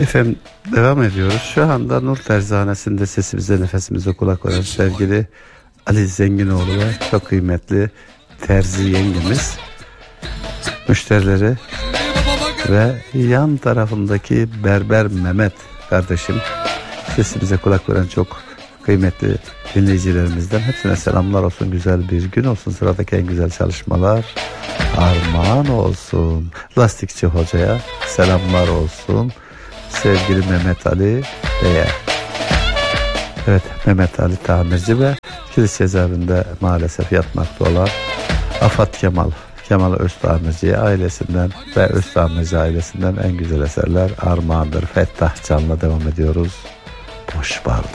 Efendim devam ediyoruz. Şu anda Nur Terzahanesi'nde sesimize nefesimize kulak veren sevgili Ali Zenginoğlu ve çok kıymetli terzi yengemiz, müşterileri ve yan tarafındaki berber Mehmet kardeşim, sesimize kulak veren çok kıymetli dinleyicilerimizden hepsine selamlar olsun, güzel bir gün olsun, sıradaki en güzel çalışmalar armağan olsun. Lastikçi hocaya selamlar olsun, sevgili Mehmet Ali Bey'e. Evet, Mehmet Ali tamirci ve Kilis cezaevinde maalesef yatmakta olan Afat Kemal Öztamirci'ye ailesinden ve Öztamirci ailesinden en güzel eserler armağandır. Fettah Can'la devam ediyoruz. Boş bardak.